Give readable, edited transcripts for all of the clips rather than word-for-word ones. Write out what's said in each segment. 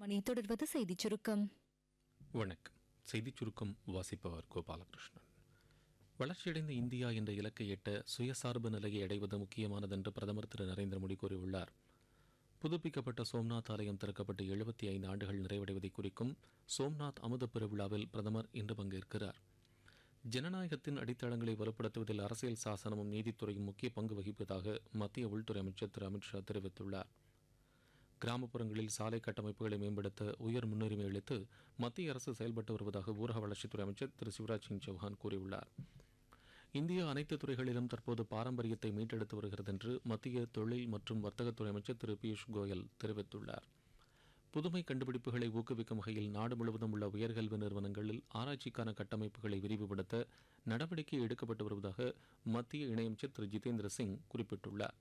மணி தொடர்வது செய்திச் சுருக்கம். வணக்கம். செய்திச் சுருக்கம் வாசிப்பவர் கோபாலகிருஷ்ணன். வளர்ச்சியடைந்த இந்தியா என்ற இலக்கை எட்ட சுயசார்பு நிலையை அடைவது முக்கியமானது என்று பிரதமர் திரு நரேந்திர மோடி கூறியுள்ளார். புதுப்பிக்கப்பட்ட சோம்நாத் ஆலயம் திறக்கப்பட்டு 75 ஆண்டுகள் நிறைவடைவதை குறிக்கும் சோம்நாத் அமுத பெருவிழாவில் பிரதமர் இன்று பங்கேற்கிறார். ஜனநாயகத்தின் அடித்தளங்களை வலுப்படுத்துவதில் அரசியல் சாசனமும் நீதித்துறையும் முக்கிய பங்கு வகிப்பதாக மத்திய உள்துறை அமைச்சர் திரு அமித்ஷா தெரிவித்துள்ளார். கிராமப்புறங்களில் சாலை கட்டமைப்புகளை மேம்படுத்த உயர் முன்னுரிமை அளித்து மத்திய அரசு செயல்பட்டு வருவதாக ஊரக வளர்ச்சித்துறை அமைச்சர் திரு சிவராஜ் சிங் சௌஹான் கூறியுள்ளார். இந்தியா அனைத்து துறைகளிலும் தற்போது பாரம்பரியத்தை மீட்டெடுத்து வருகிறது என்று மத்திய தொழில் மற்றும் வர்த்தகத்துறை அமைச்சர் திரு பியூஷ் கோயல் தெரிவித்துள்ளார். புதுமை கண்டுபிடிப்புகளை ஊக்குவிக்கும் வகையில் நாடு முழுவதும் உள்ள உயர்கல்வி நிறுவனங்களில் ஆராய்ச்சிக்கான கட்டமைப்புகளை விரிவுபடுத்த நடவடிக்கை எடுக்கப்பட்டு வருவதாக மத்திய இணையமைச்சர் திரு ஜிதேந்திர சிங் குறிப்பிட்டுள்ளார்.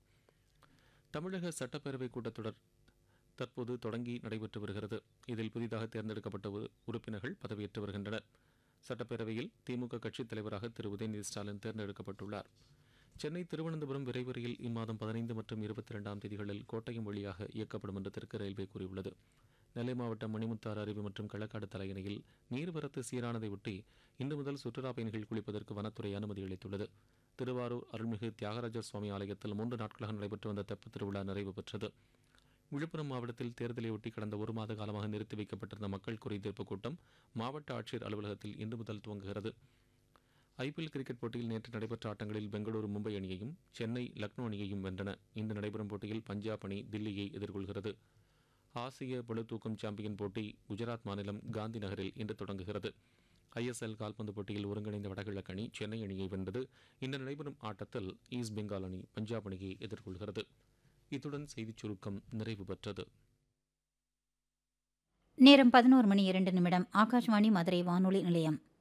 தமிழக சட்டப்பேரவை கூட்டத்தொடர் தற்போது தொடங்கி நடைபெற்று வருகிறது. இதில் புதிதாக தேர்ந்தெடுக்கப்பட்ட உறுப்பினர்கள் பதவியேற்று வருகின்றனர். சட்டப்பேரவையில் திமுக கட்சித் தலைவராக திரு உதயநிதி ஸ்டாலின் தேர்ந்தெடுக்கப்பட்டுள்ளார். சென்னை திருவனந்தபுரம் விரைவு ரயில் இம்மாதம் 15 மற்றும் 22ஆம் தேதிகளில் கோட்டயம் வழியாக இயக்கப்படும் என்று தெற்கு ரயில்வே கூறியுள்ளது. நெல்லை மாவட்டம் மணிமுத்தாறு அருவி மற்றும் களக்காடு தலையணையில் நீர்வரத்து சீரானதை ஒட்டி இன்று முதல் சுற்றுலா பயணிகள் குளிப்பதற்கு வனத்துறை அனுமதி அளித்துள்ளது. திருவாரூர் அருள்மிகு தியாகராஜர் சுவாமி ஆலயத்தில் 3 நாட்களாக நடைபெற்று வந்த தெப்பத் திருவிழா நிறைவு பெற்றது. விழுப்புரம் மாவட்டத்தில் தேர்தலையொட்டி கடந்த ஒரு மாத காலமாக நிறுத்தி வைக்கப்பட்டிருந்த மக்கள் குறைதீர்ப்பு கூட்டம் மாவட்ட ஆட்சியர் அலுவலகத்தில் இன்று முதல் துவங்குகிறது. ஐபிஎல் கிரிக்கெட் போட்டியில் நேற்று நடைபெற்ற ஆட்டங்களில் பெங்களூரு மும்பை அணியையும் சென்னை லக்னோ அணியையும் வென்றன. இன்று நடைபெறும் போட்டியில் பஞ்சாப் அணி தில்லியை எதிர்கொள்கிறது. ஆசிய பளுதூக்கும் சாம்பியன் போட்டி குஜராத் மாநிலம் காந்தி நகரில் இன்று தொடங்குகிறது. ஐஎஸ்எல் கால்பந்து போட்டியில் ஒருங்கிணைந்த வடகிழக்கு அணி சென்னை அணியை வென்றது. இன்று நடைபெறும் ஆட்டத்தில் ஈஸ்ட் பெங்கால் அணி பஞ்சாப் அணியை எதிர்கொள்கிறது. இத்துடன் செய்திச் சுருக்கம் நிறைவு பெற்றது. நேரம் 11 மணி 2 நிமிடம். ஆகாஷ்வாணி மதுரை வானொலி நிலையம்.